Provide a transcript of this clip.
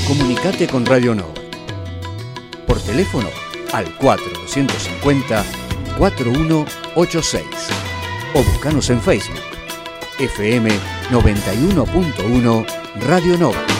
Comunicate con Radio Nova. Por teléfono al 4250-4186 o buscanos en Facebook. FM 91.1 Radio Nova.